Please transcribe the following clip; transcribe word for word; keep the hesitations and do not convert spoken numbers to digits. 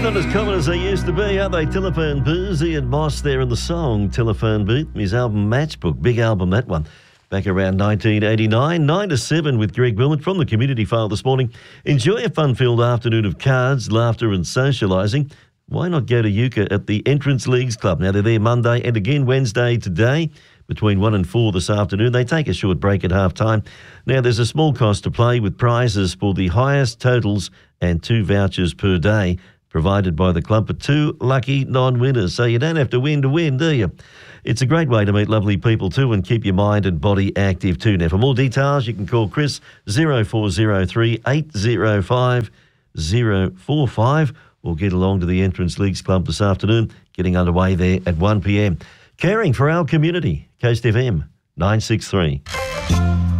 Not as common as they used to be, are they? Telephone Booth, Ian Moss there in the song Telephone Booth. His album Matchbook, big album that one. Back around nineteen eighty-nine, nine to seven with Greg Wilmot from the Community File this morning. Enjoy a fun-filled afternoon of cards, laughter and socialising. Why not go to Yucca at the Entrance Leagues Club? Now, they're there Monday and again Wednesday today between one and four this afternoon. They take a short break at half-time. Now, there's a small cost to play with prizes for the highest totals and two vouchers per day provided by the club for two lucky non-winners. So you don't have to win to win, do you? It's a great way to meet lovely people too and keep your mind and body active too. Now, for more details, you can call Chris zero four zero three, eight zero five, zero four five or get along to the Entrance Leagues Club this afternoon, getting underway there at one p m. Caring for our community, Coast F M nine six three.